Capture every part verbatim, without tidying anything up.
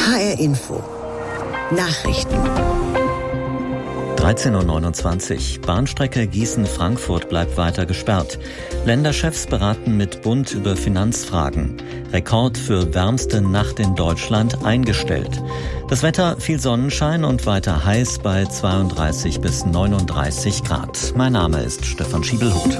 H R Info. Nachrichten. dreizehn Uhr neunundzwanzig. Bahnstrecke Gießen-Frankfurt bleibt weiter gesperrt. Länderchefs beraten mit Bund über Finanzfragen. Rekord für wärmste Nacht in Deutschland eingestellt. Das Wetter, viel Sonnenschein und weiter heiß bei zweiunddreißig bis neununddreißig Grad. Mein Name ist Stefan Schiebelhut.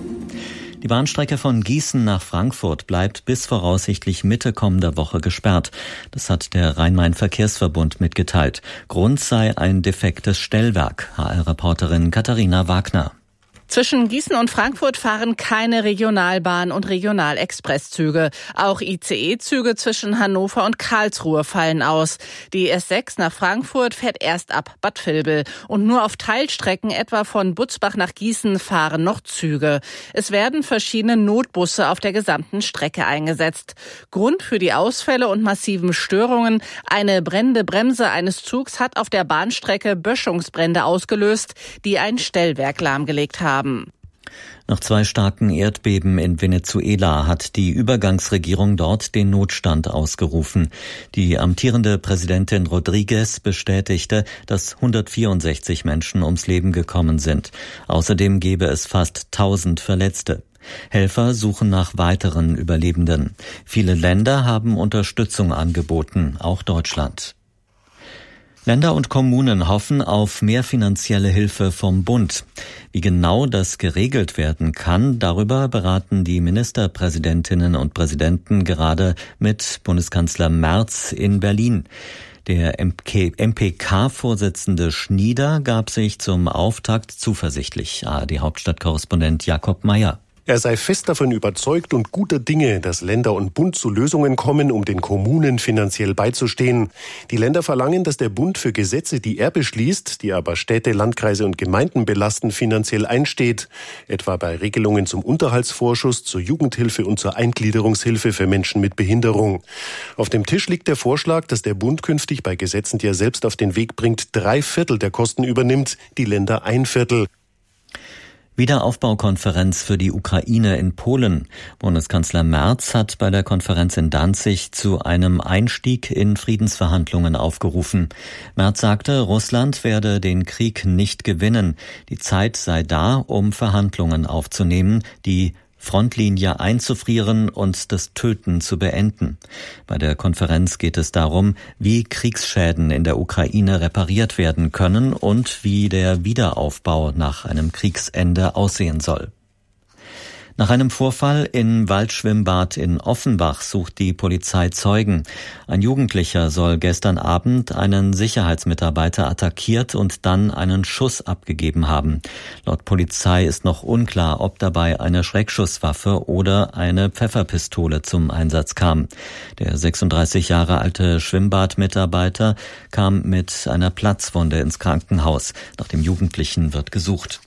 Die Bahnstrecke von Gießen nach Frankfurt bleibt bis voraussichtlich Mitte kommender Woche gesperrt. Das hat der Rhein-Main-Verkehrsverbund mitgeteilt. Grund sei ein defektes Stellwerk. H R-Reporterin Katharina Wagner. Zwischen Gießen und Frankfurt fahren keine Regionalbahn- und Regionalexpresszüge. Auch I C E-Züge zwischen Hannover und Karlsruhe fallen aus. Die S sechs nach Frankfurt fährt erst ab Bad Vilbel. Und nur auf Teilstrecken, etwa von Butzbach nach Gießen, fahren noch Züge. Es werden verschiedene Notbusse auf der gesamten Strecke eingesetzt. Grund für die Ausfälle und massiven Störungen: eine brennende Bremse eines Zugs hat auf der Bahnstrecke Böschungsbrände ausgelöst, die ein Stellwerk lahmgelegt haben. Nach zwei starken Erdbeben in Venezuela hat die Übergangsregierung dort den Notstand ausgerufen. Die amtierende Präsidentin Rodriguez bestätigte, dass hundertvierundsechzig Menschen ums Leben gekommen sind. Außerdem gebe es fast tausend Verletzte. Helfer suchen nach weiteren Überlebenden. Viele Länder haben Unterstützung angeboten, auch Deutschland. Länder und Kommunen hoffen auf mehr finanzielle Hilfe vom Bund. Wie genau das geregelt werden kann, darüber beraten die Ministerpräsidentinnen und Präsidenten gerade mit Bundeskanzler Merz in Berlin. Der M P K-Vorsitzende Schnieder gab sich zum Auftakt zuversichtlich. A R D-Hauptstadtkorrespondent Jakob Mayer. Er sei fest davon überzeugt und guter Dinge, dass Länder und Bund zu Lösungen kommen, um den Kommunen finanziell beizustehen. Die Länder verlangen, dass der Bund für Gesetze, die er beschließt, die aber Städte, Landkreise und Gemeinden belasten, finanziell einsteht. Etwa bei Regelungen zum Unterhaltsvorschuss, zur Jugendhilfe und zur Eingliederungshilfe für Menschen mit Behinderung. Auf dem Tisch liegt der Vorschlag, dass der Bund künftig bei Gesetzen, die er selbst auf den Weg bringt, drei Viertel der Kosten übernimmt, die Länder ein Viertel. Wiederaufbaukonferenz für die Ukraine in Polen. Bundeskanzler Merz hat bei der Konferenz in Danzig zu einem Einstieg in Friedensverhandlungen aufgerufen. Merz sagte, Russland werde den Krieg nicht gewinnen. Die Zeit sei da, um Verhandlungen aufzunehmen, die Frontlinie einzufrieren und das Töten zu beenden. Bei der Konferenz geht es darum, wie Kriegsschäden in der Ukraine repariert werden können und wie der Wiederaufbau nach einem Kriegsende aussehen soll. Nach einem Vorfall im Waldschwimmbad in Offenbach sucht die Polizei Zeugen. Ein Jugendlicher soll gestern Abend einen Sicherheitsmitarbeiter attackiert und dann einen Schuss abgegeben haben. Laut Polizei ist noch unklar, ob dabei eine Schreckschusswaffe oder eine Pfefferpistole zum Einsatz kam. Der sechsunddreißig Jahre alte Schwimmbadmitarbeiter kam mit einer Platzwunde ins Krankenhaus. Nach dem Jugendlichen wird gesucht.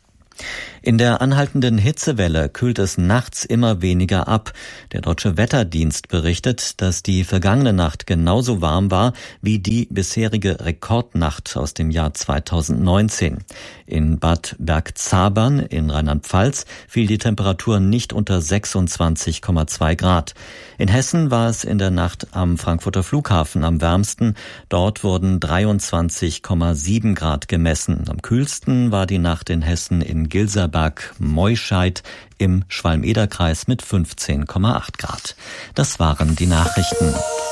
In der anhaltenden Hitzewelle kühlt es nachts immer weniger ab. Der Deutsche Wetterdienst berichtet, dass die vergangene Nacht genauso warm war wie die bisherige Rekordnacht aus dem Jahr zweitausendneunzehn. In Bad Bergzabern in Rheinland-Pfalz fiel die Temperatur nicht unter sechsundzwanzig Komma zwei Grad. In Hessen war es in der Nacht am Frankfurter Flughafen am wärmsten. Dort wurden dreiundzwanzig Komma sieben Grad gemessen. Am kühlsten war die Nacht in Hessen in Gilserberg-Meuscheid im Schwalm-Eder-Kreis mit fünfzehn Komma acht Grad. Das waren die Nachrichten.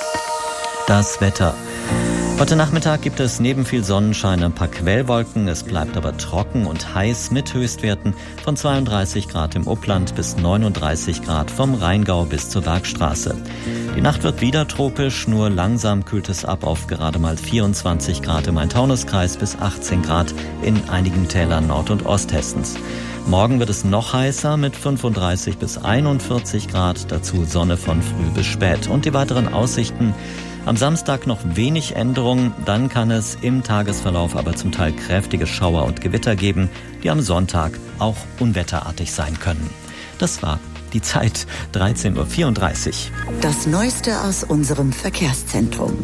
Das Wetter. Heute Nachmittag gibt es neben viel Sonnenschein ein paar Quellwolken. Es bleibt aber trocken und heiß mit Höchstwerten von zweiunddreißig Grad im Upland bis neununddreißig Grad vom Rheingau bis zur Bergstraße. Die Nacht wird wieder tropisch, nur langsam kühlt es ab auf gerade mal vierundzwanzig Grad im Main-Taunus-Kreis bis achtzehn Grad in einigen Tälern Nord- und Osthessens. Morgen wird es noch heißer mit fünfunddreißig bis einundvierzig Grad, dazu Sonne von früh bis spät. Und die weiteren Aussichten: am Samstag noch wenig Änderungen, dann kann es im Tagesverlauf aber zum Teil kräftige Schauer und Gewitter geben, die am Sonntag auch unwetterartig sein können. Das war die Zeit, dreizehn Uhr vierunddreißig. Das Neueste aus unserem Verkehrszentrum.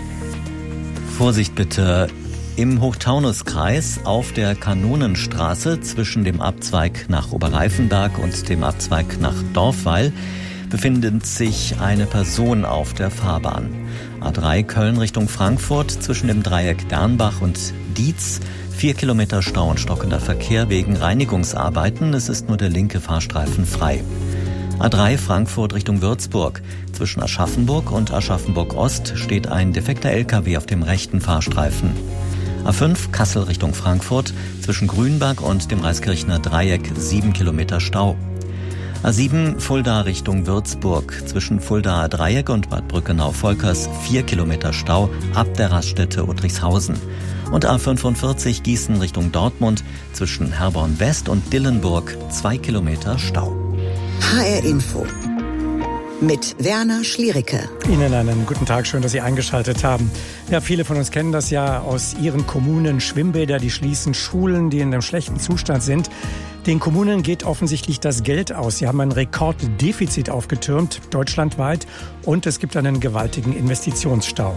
Vorsicht bitte. Im Hochtaunuskreis auf der Kanonenstraße zwischen dem Abzweig nach Oberreifenberg und dem Abzweig nach Dorfweil befindet sich eine Person auf der Fahrbahn. A drei Köln Richtung Frankfurt zwischen dem Dreieck Dernbach und Dietz. Vier Kilometer Stau und stockender Verkehr wegen Reinigungsarbeiten. Es ist nur der linke Fahrstreifen frei. A drei Frankfurt Richtung Würzburg. Zwischen Aschaffenburg und Aschaffenburg-Ost steht ein defekter L K W auf dem rechten Fahrstreifen. A fünf Kassel Richtung Frankfurt. Zwischen Grünberg und dem Reiskirchner Dreieck sieben Kilometer Stau. A sieben Fulda Richtung Würzburg. Zwischen Fuldaer Dreieck und Bad Brückenau-Volkers vier Kilometer Stau ab der Raststätte Uttrichshausen. Und A fünfundvierzig Gießen Richtung Dortmund. Zwischen Herborn West und Dillenburg zwei Kilometer Stau. H R Info mit Werner Schliericke. Ihnen einen guten Tag, schön, dass Sie eingeschaltet haben. Ja, viele von uns kennen das ja aus ihren Kommunen. Schwimmbäder, die schließen, Schulen, die in einem schlechten Zustand sind. Den Kommunen geht offensichtlich das Geld aus. Sie haben ein Rekorddefizit aufgetürmt, deutschlandweit. Und es gibt einen gewaltigen Investitionsstau.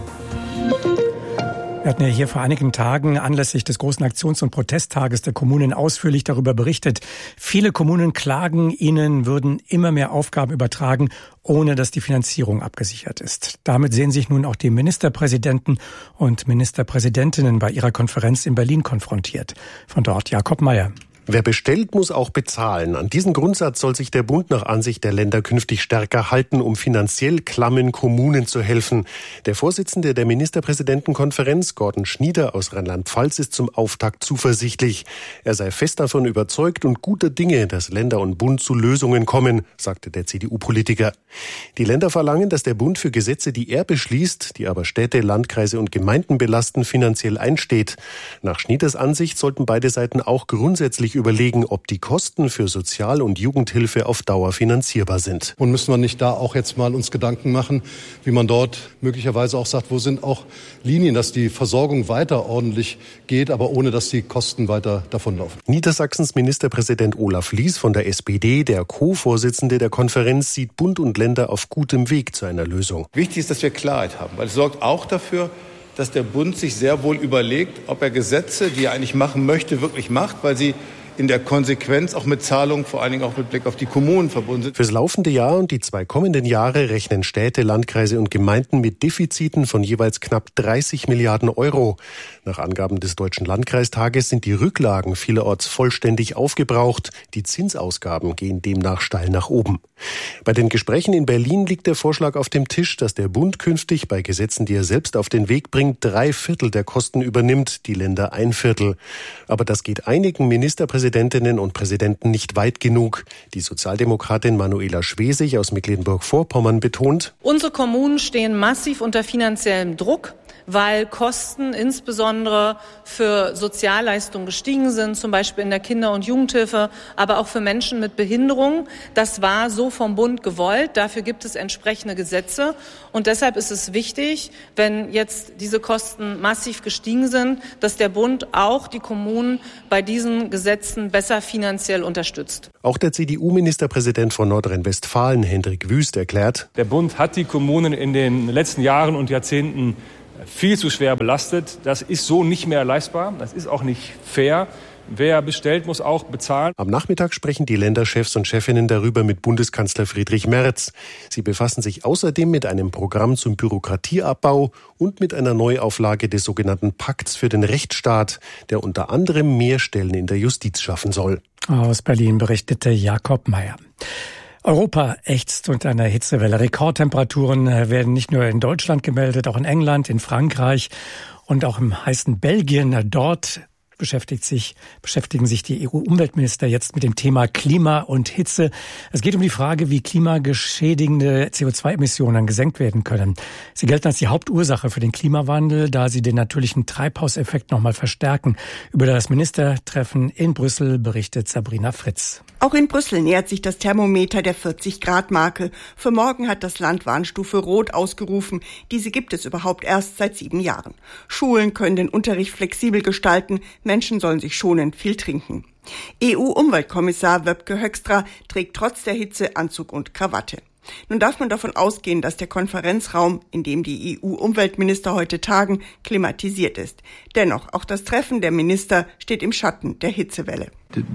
Wir hatten ja hier vor einigen Tagen anlässlich des großen Aktions- und Protesttages der Kommunen ausführlich darüber berichtet. Viele Kommunen klagen, ihnen würden immer mehr Aufgaben übertragen, ohne dass die Finanzierung abgesichert ist. Damit sehen sich nun auch die Ministerpräsidenten und Ministerpräsidentinnen bei ihrer Konferenz in Berlin konfrontiert. Von dort Jakob Mayer. Wer bestellt, muss auch bezahlen. An diesen Grundsatz soll sich der Bund nach Ansicht der Länder künftig stärker halten, um finanziell klammen Kommunen zu helfen. Der Vorsitzende der Ministerpräsidentenkonferenz, Gordon Schnieder aus Rheinland-Pfalz, ist zum Auftakt zuversichtlich. Er sei fest davon überzeugt und guter Dinge, dass Länder und Bund zu Lösungen kommen, sagte der C D U-Politiker. Die Länder verlangen, dass der Bund für Gesetze, die er beschließt, die aber Städte, Landkreise und Gemeinden belasten, finanziell einsteht. Nach Schnieders Ansicht sollten beide Seiten auch grundsätzlich überlegen, ob die Kosten für Sozial- und Jugendhilfe auf Dauer finanzierbar sind. Und müssen wir nicht da auch jetzt mal uns Gedanken machen, wie man dort möglicherweise auch sagt, wo sind auch Linien, dass die Versorgung weiter ordentlich geht, aber ohne, dass die Kosten weiter davonlaufen. Niedersachsens Ministerpräsident Olaf Lies von der S P D, der Co-Vorsitzende der Konferenz, sieht Bund und Länder auf gutem Weg zu einer Lösung. Wichtig ist, dass wir Klarheit haben, weil es sorgt auch dafür, dass der Bund sich sehr wohl überlegt, ob er Gesetze, die er eigentlich machen möchte, wirklich macht, weil sie in der Konsequenz auch mit Zahlungen, vor allen Dingen auch mit Blick auf die Kommunen verbunden sind. Fürs laufende Jahr und die zwei kommenden Jahre rechnen Städte, Landkreise und Gemeinden mit Defiziten von jeweils knapp dreißig Milliarden Euro. Nach Angaben des Deutschen Landkreistages sind die Rücklagen vielerorts vollständig aufgebraucht. Die Zinsausgaben gehen demnach steil nach oben. Bei den Gesprächen in Berlin liegt der Vorschlag auf dem Tisch, dass der Bund künftig bei Gesetzen, die er selbst auf den Weg bringt, drei Viertel der Kosten übernimmt, die Länder ein Viertel. Aber das geht einigen Ministerpräsidenten Präsidentinnen und Präsidenten nicht weit genug. Die Sozialdemokratin Manuela Schwesig aus Mecklenburg-Vorpommern betont: Unsere Kommunen stehen massiv unter finanziellem Druck, weil Kosten insbesondere für Sozialleistungen gestiegen sind, zum Beispiel in der Kinder- und Jugendhilfe, aber auch für Menschen mit Behinderung. Das war so vom Bund gewollt. Dafür gibt es entsprechende Gesetze. Und deshalb ist es wichtig, wenn jetzt diese Kosten massiv gestiegen sind, dass der Bund auch die Kommunen bei diesen Gesetzen besser finanziell unterstützt. Auch der C D U-Ministerpräsident von Nordrhein-Westfalen, Hendrik Wüst, erklärt: Der Bund hat die Kommunen in den letzten Jahren und Jahrzehnten viel zu schwer belastet. Das ist so nicht mehr leistbar. Das ist auch nicht fair. Wer bestellt, muss auch bezahlen. Am Nachmittag sprechen die Länderchefs und Chefinnen darüber mit Bundeskanzler Friedrich Merz. Sie befassen sich außerdem mit einem Programm zum Bürokratieabbau und mit einer Neuauflage des sogenannten Pakts für den Rechtsstaat, der unter anderem mehr Stellen in der Justiz schaffen soll. Aus Berlin berichtete Jakob Mayer. Europa ächzt unter einer Hitzewelle. Rekordtemperaturen werden nicht nur in Deutschland gemeldet, auch in England, in Frankreich und auch im heißen Belgien. Dort beschäftigt sich, beschäftigen sich die E U-Umweltminister jetzt mit dem Thema Klima und Hitze. Es geht um die Frage, wie klimageschädigende C O zwei Emissionen gesenkt werden können. Sie gelten als die Hauptursache für den Klimawandel, da sie den natürlichen Treibhauseffekt nochmal verstärken. Über das Ministertreffen in Brüssel berichtet Sabrina Fritz. Auch in Brüssel nähert sich das Thermometer der vierzig Grad Marke. Für morgen hat das Land Warnstufe Rot ausgerufen. Diese gibt es überhaupt erst seit sieben Jahren. Schulen können den Unterricht flexibel gestalten. Menschen sollen sich schonend viel trinken. E U-Umweltkommissar Wöpke Hoekstra trägt trotz der Hitze Anzug und Krawatte. Nun darf man davon ausgehen, dass der Konferenzraum, in dem die E U-Umweltminister heute tagen, klimatisiert ist. Dennoch, auch das Treffen der Minister steht im Schatten der Hitzewelle.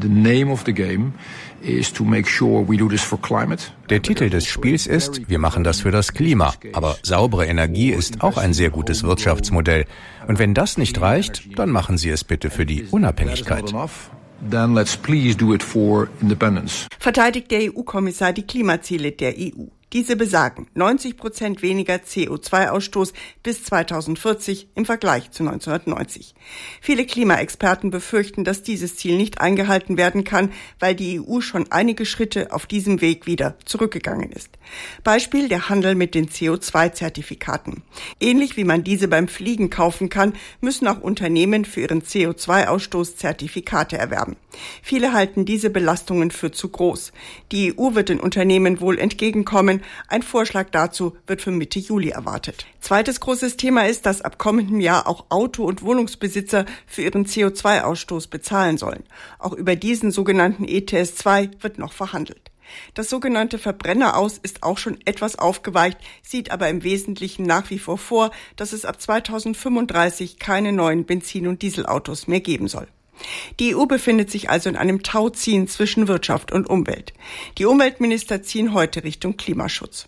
Der Titel des Spiels ist, wir machen das für das Klima. Aber saubere Energie ist auch ein sehr gutes Wirtschaftsmodell. Und wenn das nicht reicht, dann machen Sie es bitte für die Unabhängigkeit. Then let's please do it for independence. Verteidigt der E U-Kommissar die Klimaziele der E U. Diese besagen neunzig Prozent weniger C O zwei Ausstoß bis zweitausendvierzig im Vergleich zu neunzehnhundertneunzig. Viele Klimaexperten befürchten, dass dieses Ziel nicht eingehalten werden kann, weil die E U schon einige Schritte auf diesem Weg wieder zurückgegangen ist. Beispiel der Handel mit den C O zwei Zertifikaten. Ähnlich wie man diese beim Fliegen kaufen kann, müssen auch Unternehmen für ihren C O zwei Ausstoß Zertifikate erwerben. Viele halten diese Belastungen für zu groß. Die E U wird den Unternehmen wohl entgegenkommen. Ein Vorschlag dazu wird für Mitte Juli erwartet. Zweites großes Thema ist, dass ab kommendem Jahr auch Auto- und Wohnungsbesitzer für ihren C O zwei Ausstoß bezahlen sollen. Auch über diesen sogenannten E T S zwei wird noch verhandelt. Das sogenannte Verbrenneraus ist auch schon etwas aufgeweicht, sieht aber im Wesentlichen nach wie vor vor, dass es ab zweitausendfünfunddreißig keine neuen Benzin- und Dieselautos mehr geben soll. Die E U befindet sich also in einem Tauziehen zwischen Wirtschaft und Umwelt. Die Umweltminister ziehen heute Richtung Klimaschutz.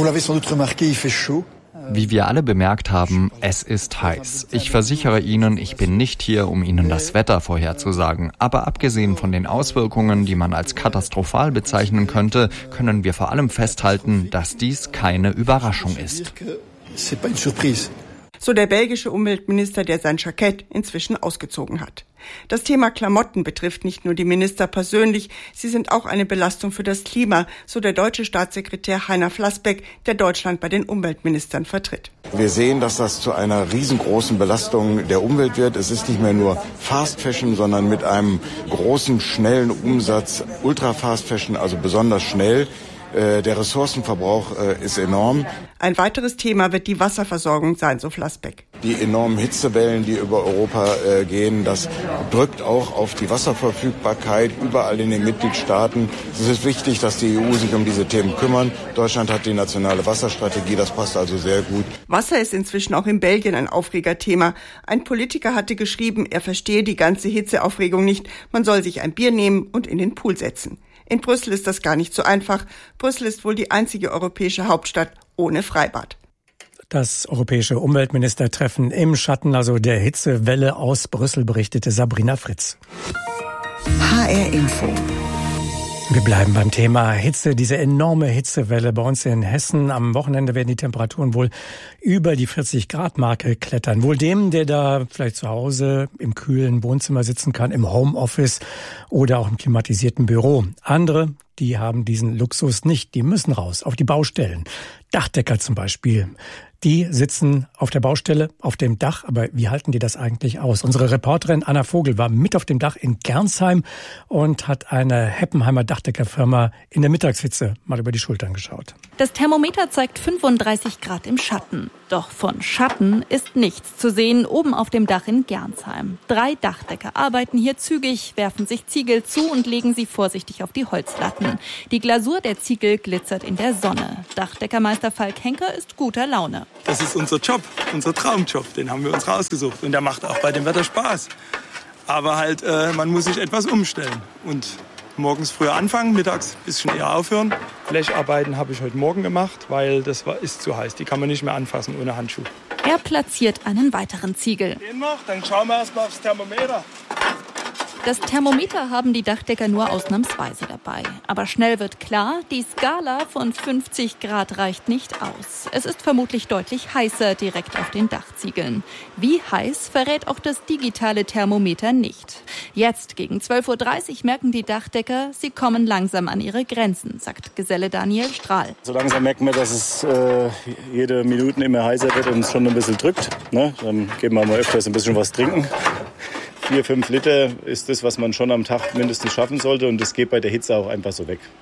Wie wir alle bemerkt haben, es ist heiß. Ich versichere Ihnen, ich bin nicht hier, um Ihnen das Wetter vorherzusagen. Aber abgesehen von den Auswirkungen, die man als katastrophal bezeichnen könnte, können wir vor allem festhalten, dass dies keine Überraschung ist. So der belgische Umweltminister, der sein Jackett inzwischen ausgezogen hat. Das Thema Klamotten betrifft nicht nur die Minister persönlich, sie sind auch eine Belastung für das Klima, so der deutsche Staatssekretär Heiner Flassbeck, der Deutschland bei den Umweltministern vertritt. Wir sehen, dass das zu einer riesengroßen Belastung der Umwelt wird. Es ist nicht mehr nur Fast Fashion, sondern mit einem großen, schnellen Umsatz Ultra Fast Fashion, also besonders schnell. Der Ressourcenverbrauch ist enorm. Ein weiteres Thema wird die Wasserversorgung sein, so Flassbeck. Die enormen Hitzewellen, die über Europa äh, gehen, das drückt auch auf die Wasserverfügbarkeit überall in den Mitgliedstaaten. Es ist wichtig, dass die E U sich um diese Themen kümmern. Deutschland hat die nationale Wasserstrategie, das passt also sehr gut. Wasser ist inzwischen auch in Belgien ein Aufregerthema. Ein Politiker hatte geschrieben, er verstehe die ganze Hitzeaufregung nicht. Man soll sich ein Bier nehmen und in den Pool setzen. In Brüssel ist das gar nicht so einfach. Brüssel ist wohl die einzige europäische Hauptstadt ohne Freibad. Das europäische Umweltministertreffen im Schatten, also der Hitzewelle aus Brüssel, berichtete Sabrina Fritz. H R Info. Wir bleiben beim Thema Hitze, diese enorme Hitzewelle bei uns in Hessen. Am Wochenende werden die Temperaturen wohl über die vierzig Grad Marke klettern. Wohl dem, der da vielleicht zu Hause im kühlen Wohnzimmer sitzen kann, im Homeoffice oder auch im klimatisierten Büro. Andere, die haben diesen Luxus nicht. Die müssen raus auf die Baustellen. Dachdecker zum Beispiel. Die sitzen auf der Baustelle, auf dem Dach. Aber wie halten die das eigentlich aus? Unsere Reporterin Anna Vogel war mit auf dem Dach in Gernsheim und hat eine Heppenheimer Dachdeckerfirma in der Mittagshitze mal über die Schultern geschaut. Das Thermometer zeigt fünfunddreißig Grad im Schatten. Doch von Schatten ist nichts zu sehen oben auf dem Dach in Gernsheim. Drei Dachdecker arbeiten hier zügig, werfen sich Ziegel zu und legen sie vorsichtig auf die Holzlatten. Die Glasur der Ziegel glitzert in der Sonne. Dachdeckermeister Falk Henker ist guter Laune. Das ist unser Job, unser Traumjob. Den haben wir uns rausgesucht. Und der macht auch bei dem Wetter Spaß. Aber halt, äh, man muss sich etwas umstellen. Und morgens früher anfangen, mittags ein bisschen eher aufhören. Blecharbeiten habe ich heute Morgen gemacht, weil das war, ist zu heiß. Die kann man nicht mehr anfassen ohne Handschuh. Er platziert einen weiteren Ziegel. Den noch, dann schauen wir erst mal aufs Thermometer. Das Thermometer haben die Dachdecker nur ausnahmsweise dabei. Aber schnell wird klar, die Skala von fünfzig Grad reicht nicht aus. Es ist vermutlich deutlich heißer direkt auf den Dachziegeln. Wie heiß verrät auch das digitale Thermometer nicht. Jetzt gegen zwölf Uhr dreißig merken die Dachdecker, sie kommen langsam an ihre Grenzen, sagt Geselle Daniel Strahl. So langsam merken wir, dass es äh, jede Minute immer heißer wird und es schon ein bisschen drückt. Ne? Dann geben wir mal öfters ein bisschen was trinken. Vier, fünf Liter ist das, was man schon am Tag mindestens schaffen sollte. Und das geht bei der Hitze auch einfach so weg.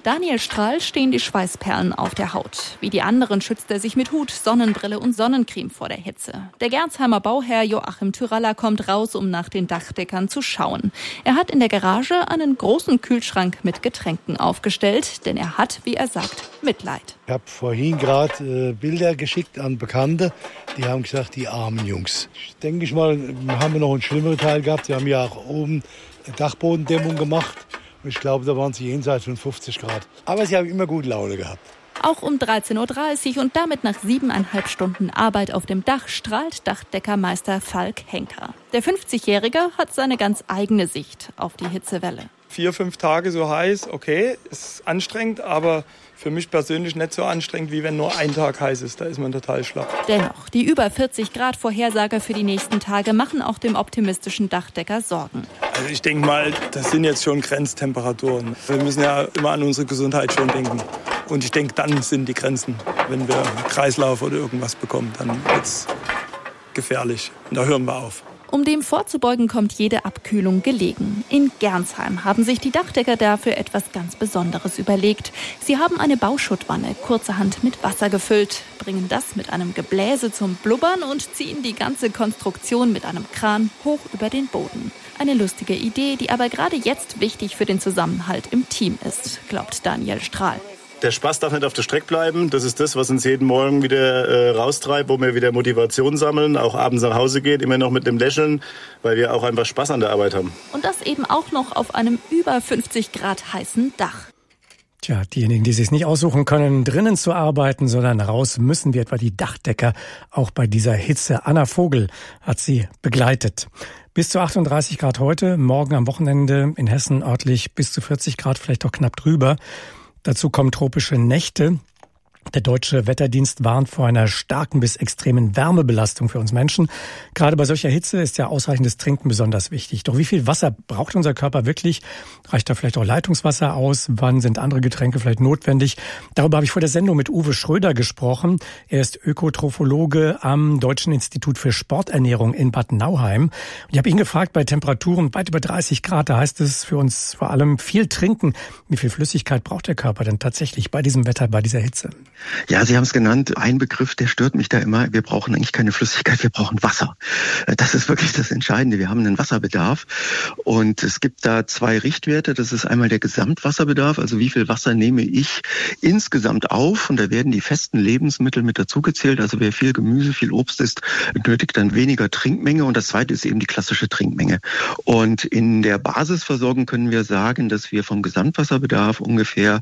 Daniel Strahl stehen die Schweißperlen auf der Haut. Wie die anderen schützt er sich mit Hut, Sonnenbrille und Sonnencreme vor der Hitze. Der Gerresheimer Bauherr Joachim Tyraller kommt raus, um nach den Dachdeckern zu schauen. Er hat in der Garage einen großen Kühlschrank mit Getränken aufgestellt, denn er hat, wie er sagt, Mitleid. Ich habe vorhin gerade äh, Bilder geschickt an Bekannte, die haben gesagt, die armen Jungs. Ich denke ich mal, haben wir noch einen schlimmeren Teil gehabt. Wir haben ja auch oben Dachbodendämmung gemacht. Und ich glaube, da waren sie jenseits von fünfzig Grad. Aber sie haben immer gute Laune gehabt. Auch um dreizehn Uhr dreißig und damit nach siebeneinhalb Stunden Arbeit auf dem Dach strahlt Dachdeckermeister Falk Henker. Der fünfzigjährige hat seine ganz eigene Sicht auf die Hitzewelle. Vier, fünf Tage so heiß, okay, ist anstrengend, aber für mich persönlich nicht so anstrengend, wie wenn nur ein Tag heiß ist. Da ist man total schlapp. Dennoch, die über vierzig Grad Vorhersage für die nächsten Tage machen auch dem optimistischen Dachdecker Sorgen. Also ich denke mal, das sind jetzt schon Grenztemperaturen. Wir müssen ja immer an unsere Gesundheit schon denken. Und ich denke, dann sind die Grenzen. Wenn wir Kreislauf oder irgendwas bekommen, dann wird es gefährlich. Und da hören wir auf. Um dem vorzubeugen, kommt jede Abkühlung gelegen. In Gernsheim haben sich die Dachdecker dafür etwas ganz Besonderes überlegt. Sie haben eine Bauschuttwanne kurzerhand mit Wasser gefüllt, bringen das mit einem Gebläse zum Blubbern und ziehen die ganze Konstruktion mit einem Kran hoch über den Boden. Eine lustige Idee, die aber gerade jetzt wichtig für den Zusammenhalt im Team ist, glaubt Daniel Strahl. Der Spaß darf nicht auf der Strecke bleiben. Das ist das, was uns jeden Morgen wieder äh, raustreibt, wo wir wieder Motivation sammeln, auch abends nach Hause geht, immer noch mit dem Lächeln, weil wir auch einfach Spaß an der Arbeit haben. Und das eben auch noch auf einem über fünfzig Grad heißen Dach. Tja, diejenigen, die sich nicht aussuchen können, drinnen zu arbeiten, sondern raus müssen, wie etwa die Dachdecker, auch bei dieser Hitze. Anna Vogel hat sie begleitet. Bis zu achtunddreißig Grad heute, morgen am Wochenende in Hessen örtlich bis zu vierzig Grad, vielleicht auch knapp drüber. Dazu kommen tropische Nächte. Der Deutsche Wetterdienst warnt vor einer starken bis extremen Wärmebelastung für uns Menschen. Gerade bei solcher Hitze ist ja ausreichendes Trinken besonders wichtig. Doch wie viel Wasser braucht unser Körper wirklich? Reicht da vielleicht auch Leitungswasser aus? Wann sind andere Getränke vielleicht notwendig? Darüber habe ich vor der Sendung mit Uwe Schröder gesprochen. Er ist Ökotrophologe am Deutschen Institut für Sporternährung in Bad Nauheim. Und ich habe ihn gefragt, bei Temperaturen weit über dreißig Grad, da heißt es für uns vor allem viel trinken. Wie viel Flüssigkeit braucht der Körper denn tatsächlich bei diesem Wetter, bei dieser Hitze? Ja, Sie haben es genannt. Ein Begriff, der stört mich da immer. Wir brauchen eigentlich keine Flüssigkeit, wir brauchen Wasser. Das ist wirklich das Entscheidende. Wir haben einen Wasserbedarf und es gibt da zwei Richtwerte. Das ist einmal der Gesamtwasserbedarf, also wie viel Wasser nehme ich insgesamt auf, und da werden die festen Lebensmittel mit dazugezählt. Also wer viel Gemüse, viel Obst isst, nötigt dann weniger Trinkmenge, und das zweite ist eben die klassische Trinkmenge. Und in der Basisversorgung können wir sagen, dass wir vom Gesamtwasserbedarf ungefähr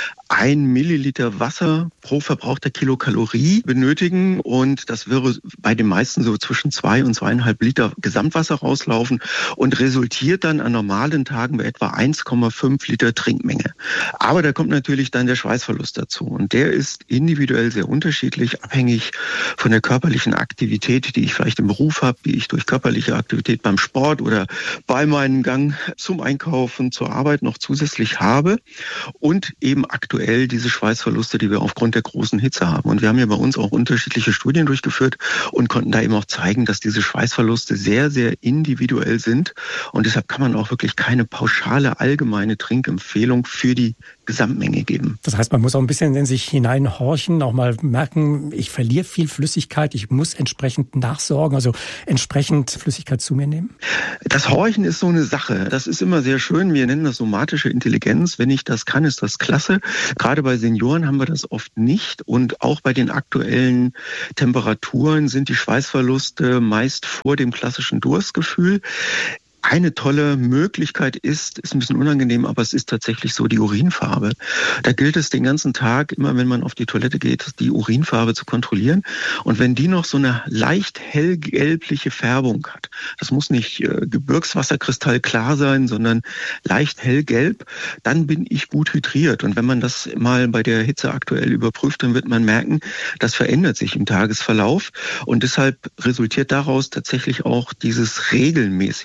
ein Milliliter Wasser pro verbrauchter Kilokalorie benötigen, und das würde bei den meisten so zwischen zwei und zweieinhalb Liter Gesamtwasser rauslaufen und resultiert dann an normalen Tagen bei etwa eins Komma fünf Liter Trinkmenge. Aber da kommt natürlich dann der Schweißverlust dazu, und der ist individuell sehr unterschiedlich, abhängig von der körperlichen Aktivität, die ich vielleicht im Beruf habe, die ich durch körperliche Aktivität beim Sport oder bei meinem Gang zum Einkaufen, zur Arbeit noch zusätzlich habe, und eben aktuell diese Schweißverluste, die wir aufgrund der großen Hitze haben. Und wir haben ja bei uns auch unterschiedliche Studien durchgeführt und konnten da eben auch zeigen, dass diese Schweißverluste sehr, sehr individuell sind. Und deshalb kann man auch wirklich keine pauschale, allgemeine Trinkempfehlung für die Gesamtmenge geben. Das heißt, man muss auch ein bisschen in sich hineinhorchen, auch mal merken, ich verliere viel Flüssigkeit, ich muss entsprechend nachsorgen, also entsprechend Flüssigkeit zu mir nehmen? Das Horchen ist so eine Sache. Das ist immer sehr schön. Wir nennen das somatische Intelligenz. Wenn ich das kann, ist das klasse. Gerade bei Senioren haben wir das oft nicht. Und auch bei den aktuellen Temperaturen sind die Schweißverluste meist vor dem klassischen Durstgefühl. Eine tolle Möglichkeit ist, ist ein bisschen unangenehm, aber es ist tatsächlich so, die Urinfarbe. Da gilt es den ganzen Tag, immer wenn man auf die Toilette geht, die Urinfarbe zu kontrollieren. Und wenn die noch so eine leicht hellgelbliche Färbung hat, das muss nicht äh, Gebirgswasserkristallklar sein, sondern leicht hellgelb, dann bin ich gut hydriert. Und wenn man das mal bei der Hitze aktuell überprüft, dann wird man merken, das verändert sich im Tagesverlauf. Und deshalb resultiert daraus tatsächlich auch dieses regelmäßige Trinken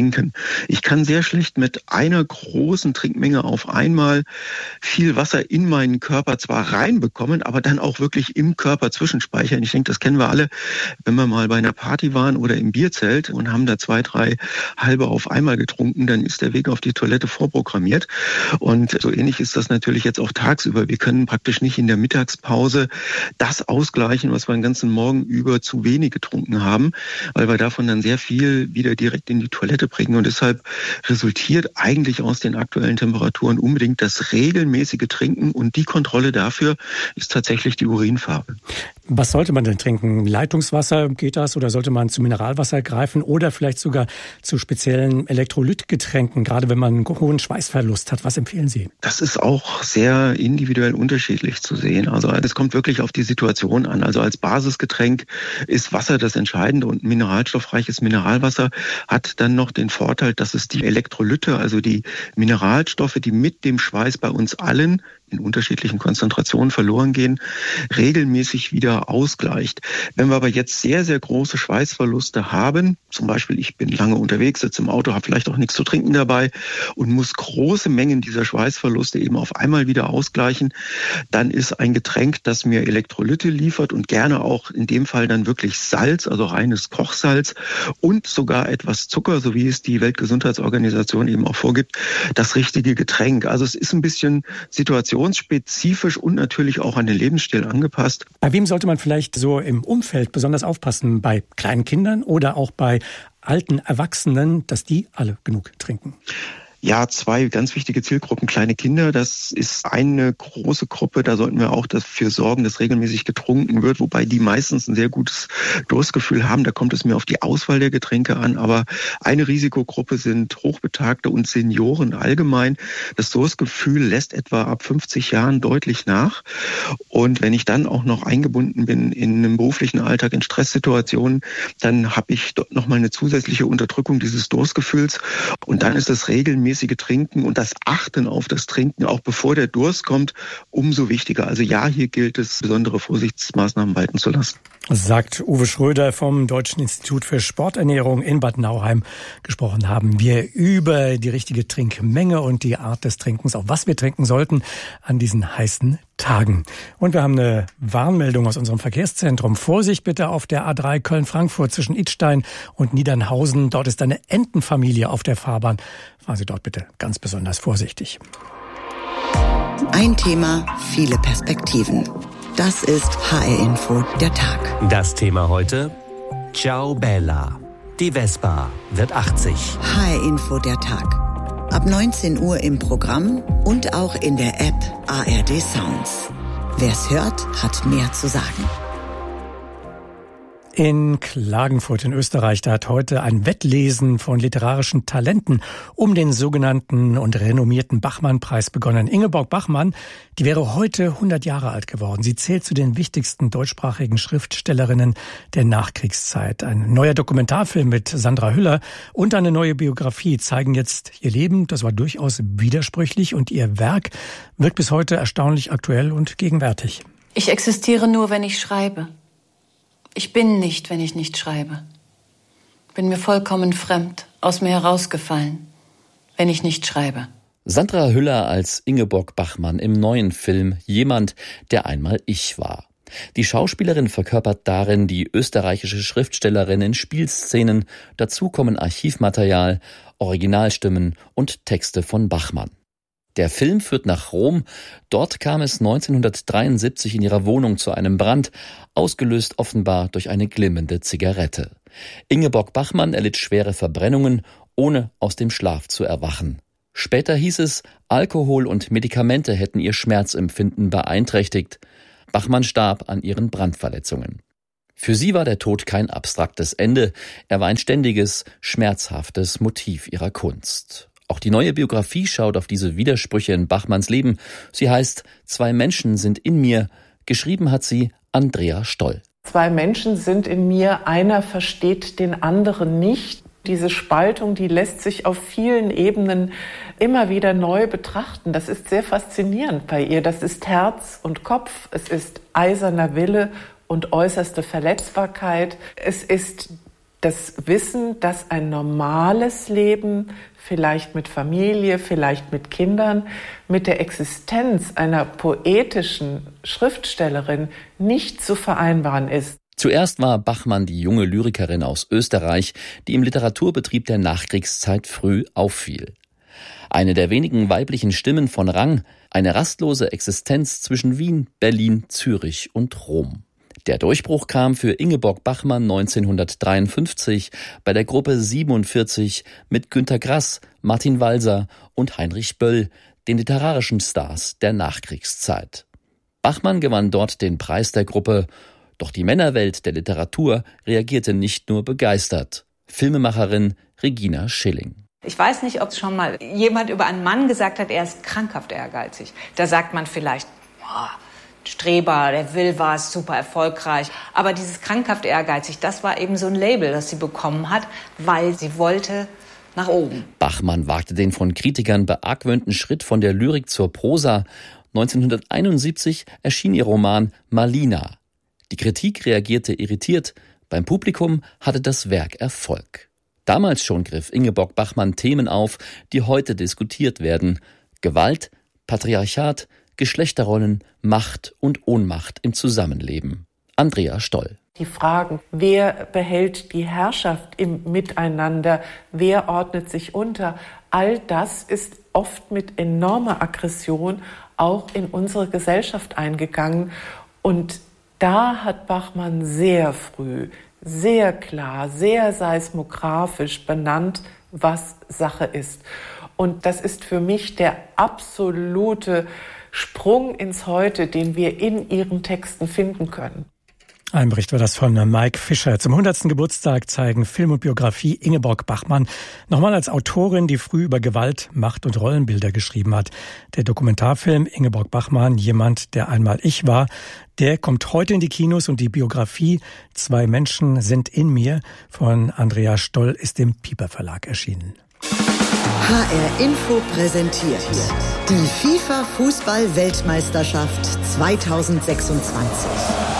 trinken. Ich kann sehr schlecht mit einer großen Trinkmenge auf einmal viel Wasser in meinen Körper zwar reinbekommen, aber dann auch wirklich im Körper zwischenspeichern. Ich denke, das kennen wir alle, wenn wir mal bei einer Party waren oder im Bierzelt und haben da zwei, drei halbe auf einmal getrunken, dann ist der Weg auf die Toilette vorprogrammiert. Und so ähnlich ist das natürlich jetzt auch tagsüber. Wir können praktisch nicht in der Mittagspause das ausgleichen, was wir den ganzen Morgen über zu wenig getrunken haben, weil wir davon dann sehr viel wieder direkt in die Toilette bringen. Und deshalb resultiert eigentlich aus den aktuellen Temperaturen unbedingt das regelmäßige Trinken, und die Kontrolle dafür ist tatsächlich die Urinfarbe. Was sollte man denn trinken? Leitungswasser, geht das? Oder sollte man zu Mineralwasser greifen oder vielleicht sogar zu speziellen Elektrolytgetränken, gerade wenn man einen hohen Schweißverlust hat? Was empfehlen Sie? Das ist auch sehr individuell unterschiedlich zu sehen. Also es kommt wirklich auf die Situation an. Also als Basisgetränk ist Wasser das Entscheidende, und mineralstoffreiches Mineralwasser hat dann noch den Vorteil, dass es die Elektrolyte, also die Mineralstoffe, die mit dem Schweiß bei uns allen in unterschiedlichen Konzentrationen verloren gehen, regelmäßig wieder ausgleicht. Wenn wir aber jetzt sehr, sehr große Schweißverluste haben, zum Beispiel ich bin lange unterwegs, sitze im Auto, habe vielleicht auch nichts zu trinken dabei und muss große Mengen dieser Schweißverluste eben auf einmal wieder ausgleichen, dann ist ein Getränk, das mir Elektrolyte liefert und gerne auch in dem Fall dann wirklich Salz, also reines Kochsalz und sogar etwas Zucker, so wie es die Weltgesundheitsorganisation eben auch vorgibt, das richtige Getränk. Also es ist ein bisschen situationsspezifisch und natürlich auch an den Lebensstil angepasst. Bei wem sollte man vielleicht so im Umfeld besonders aufpassen? Bei kleinen Kindern oder auch bei alten Erwachsenen, dass die alle genug trinken? Ja, zwei ganz wichtige Zielgruppen. Kleine Kinder, das ist eine große Gruppe. Da sollten wir auch dafür sorgen, dass regelmäßig getrunken wird, wobei die meistens ein sehr gutes Durstgefühl haben. Da kommt es mir auf die Auswahl der Getränke an. Aber eine Risikogruppe sind Hochbetagte und Senioren allgemein. Das Durstgefühl lässt etwa ab fünfzig Jahren deutlich nach. Und wenn ich dann auch noch eingebunden bin in einem beruflichen Alltag, in Stresssituationen, dann habe ich dort nochmal eine zusätzliche Unterdrückung dieses Durstgefühls. Und dann ist das regelmäßig Trinken und das Achten auf das Trinken, auch bevor der Durst kommt, umso wichtiger. Also ja, hier gilt es, besondere Vorsichtsmaßnahmen walten zu lassen. Sagt Uwe Schröder vom Deutschen Institut für Sporternährung in Bad Nauheim. Gesprochen haben wir über die richtige Trinkmenge und die Art des Trinkens, auch was wir trinken sollten an diesen heißen Tagen. Und wir haben eine Warnmeldung aus unserem Verkehrszentrum. Vorsicht bitte auf der A drei Köln-Frankfurt zwischen Idstein und Niedernhausen. Dort ist eine Entenfamilie auf der Fahrbahn. Fahren Sie dort bitte ganz besonders vorsichtig. Ein Thema, viele Perspektiven. Das ist H R-Info, der Tag. Das Thema heute: Ciao Bella. Die Vespa wird achtzig. H R-Info, der Tag. Ab neunzehn Uhr im Programm und auch in der App A R D Sounds. Wer's hört, hat mehr zu sagen. In Klagenfurt in Österreich, da hat heute ein Wettlesen von literarischen Talenten um den sogenannten und renommierten Bachmann-Preis begonnen. Ingeborg Bachmann, die wäre heute hundert Jahre alt geworden. Sie zählt zu den wichtigsten deutschsprachigen Schriftstellerinnen der Nachkriegszeit. Ein neuer Dokumentarfilm mit Sandra Hüller und eine neue Biografie zeigen jetzt ihr Leben. Das war durchaus widersprüchlich und ihr Werk wirkt bis heute erstaunlich aktuell und gegenwärtig. Ich existiere nur, wenn ich schreibe. Ich bin nicht, wenn ich nicht schreibe. Bin mir vollkommen fremd, aus mir herausgefallen, wenn ich nicht schreibe. Sandra Hüller als Ingeborg Bachmann im neuen Film Jemand, der einmal ich war. Die Schauspielerin verkörpert darin die österreichische Schriftstellerin in Spielszenen. Dazu kommen Archivmaterial, Originalstimmen und Texte von Bachmann. Der Film führt nach Rom. Dort kam es neunzehnhundertdreiundsiebzig in ihrer Wohnung zu einem Brand, ausgelöst offenbar durch eine glimmende Zigarette. Ingeborg Bachmann erlitt schwere Verbrennungen, ohne aus dem Schlaf zu erwachen. Später hieß es, Alkohol und Medikamente hätten ihr Schmerzempfinden beeinträchtigt. Bachmann starb an ihren Brandverletzungen. Für sie war der Tod kein abstraktes Ende, er war ein ständiges, schmerzhaftes Motiv ihrer Kunst. Auch die neue Biografie schaut auf diese Widersprüche in Bachmanns Leben. Sie heißt »Zwei Menschen sind in mir«. Geschrieben hat sie Andrea Stoll. Zwei Menschen sind in mir, einer versteht den anderen nicht. Diese Spaltung, die lässt sich auf vielen Ebenen immer wieder neu betrachten. Das ist sehr faszinierend bei ihr. Das ist Herz und Kopf, es ist eiserner Wille und äußerste Verletzbarkeit. Es ist Das Wissen, dass ein normales Leben, vielleicht mit Familie, vielleicht mit Kindern, mit der Existenz einer poetischen Schriftstellerin nicht zu vereinbaren ist. Zuerst war Bachmann die junge Lyrikerin aus Österreich, die im Literaturbetrieb der Nachkriegszeit früh auffiel. Eine der wenigen weiblichen Stimmen von Rang, eine rastlose Existenz zwischen Wien, Berlin, Zürich und Rom. Der Durchbruch kam für Ingeborg Bachmann neunzehnhundertdreiundfünfzig bei der Gruppe siebenundvierzig mit Günter Grass, Martin Walser und Heinrich Böll, den literarischen Stars der Nachkriegszeit. Bachmann gewann dort den Preis der Gruppe, doch die Männerwelt der Literatur reagierte nicht nur begeistert. Filmemacherin Regina Schilling. Ich weiß nicht, ob schon mal jemand über einen Mann gesagt hat, er ist krankhaft ehrgeizig. Da sagt man vielleicht, boah, Streber, der will was, super erfolgreich. Aber dieses krankhaft ehrgeizig, das war eben so ein Label, das sie bekommen hat, weil sie wollte nach oben. Bachmann wagte den von Kritikern beargwöhnten Schritt von der Lyrik zur Prosa. neunzehnhunderteinundsiebzig erschien ihr Roman Malina. Die Kritik reagierte irritiert, beim Publikum hatte das Werk Erfolg. Damals schon griff Ingeborg Bachmann Themen auf, die heute diskutiert werden. Gewalt, Patriarchat, Geschlechterrollen, Macht und Ohnmacht im Zusammenleben. Andrea Stoll. Die Fragen, wer behält die Herrschaft im Miteinander, wer ordnet sich unter, all das ist oft mit enormer Aggression auch in unsere Gesellschaft eingegangen. Und da hat Bachmann sehr früh, sehr klar, sehr seismografisch benannt, was Sache ist. Und das ist für mich der absolute Sprung ins Heute, den wir in ihren Texten finden können. Ein Bericht war das von Mike Fischer. Zum hundertsten Geburtstag zeigen Film und Biografie Ingeborg Bachmann nochmal als Autorin, die früh über Gewalt, Macht und Rollenbilder geschrieben hat. Der Dokumentarfilm Ingeborg Bachmann, jemand, der einmal ich war, der kommt heute in die Kinos, und die Biografie Zwei Menschen sind in mir von Andrea Stoll ist im Piper Verlag erschienen. H R Info präsentiert die FIFA-Fußball-Weltmeisterschaft zweitausendsechsundzwanzig.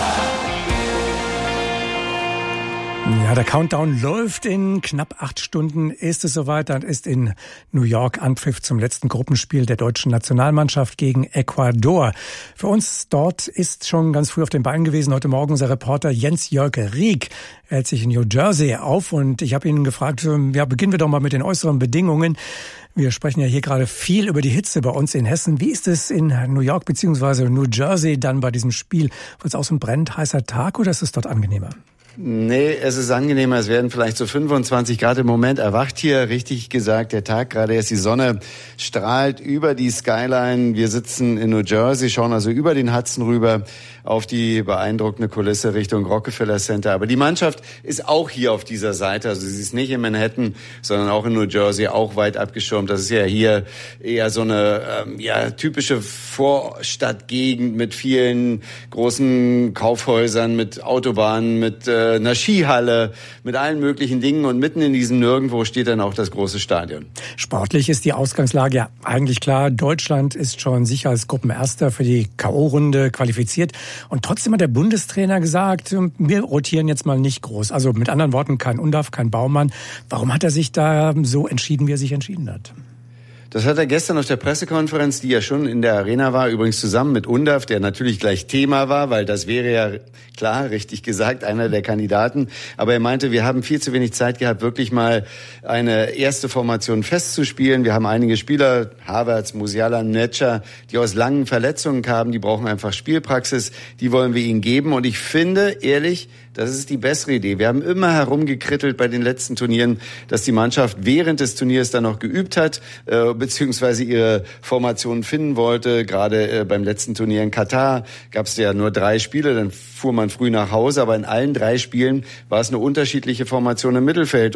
Ja, der Countdown läuft. In knapp acht Stunden ist es soweit. Dann ist in New York Anpfiff zum letzten Gruppenspiel der deutschen Nationalmannschaft gegen Ecuador. Für uns dort ist schon ganz früh auf den Beinen gewesen heute Morgen unser Reporter Jens-Jörg Rieck. Er hält sich in New Jersey auf, und ich habe ihn gefragt, ja, beginnen wir doch mal mit den äußeren Bedingungen. Wir sprechen ja hier gerade viel über die Hitze bei uns in Hessen. Wie ist es in New York bzw. New Jersey dann bei diesem Spiel? Wird es auch so ein brennend heißer Tag oder ist es dort angenehmer? Nee, es ist angenehmer. Es werden vielleicht so fünfundzwanzig Grad. Im Moment erwacht hier, richtig gesagt, der Tag gerade erst. Die Sonne strahlt über die Skyline. Wir sitzen in New Jersey, schauen also über den Hudson rüber auf die beeindruckende Kulisse Richtung Rockefeller Center. Aber die Mannschaft ist auch hier auf dieser Seite. Also sie ist nicht in Manhattan, sondern auch in New Jersey, auch weit abgeschirmt. Das ist ja hier eher so eine ähm, ja typische Vorstadtgegend mit vielen großen Kaufhäusern, mit Autobahnen, mit äh, einer Skihalle, mit allen möglichen Dingen, und mitten in diesem Nirgendwo steht dann auch das große Stadion. Sportlich ist die Ausgangslage ja eigentlich klar. Deutschland ist schon sicher als Gruppenerster für die K O-Runde qualifiziert, und trotzdem hat der Bundestrainer gesagt, wir rotieren jetzt mal nicht groß. Also mit anderen Worten, kein Undav, kein Baumann. Warum hat er sich da so entschieden, wie er sich entschieden hat? Das hat er gestern auf der Pressekonferenz, die ja schon in der Arena war, übrigens zusammen mit Undav, der natürlich gleich Thema war, weil das wäre ja klar, richtig gesagt, einer der Kandidaten. Aber er meinte, wir haben viel zu wenig Zeit gehabt, wirklich mal eine erste Formation festzuspielen. Wir haben einige Spieler, Havertz, Musiala, Netscher, die aus langen Verletzungen kamen, die brauchen einfach Spielpraxis, die wollen wir ihnen geben. Und ich finde, ehrlich, das ist die bessere Idee. Wir haben immer herumgekrittelt bei den letzten Turnieren, dass die Mannschaft während des Turniers dann noch geübt hat, äh, beziehungsweise ihre Formationen finden wollte. Gerade äh, beim letzten Turnier in Katar gab es ja nur drei Spiele, dann fuhr man früh nach Hause, aber in allen drei Spielen war es eine unterschiedliche Formation im Mittelfeld.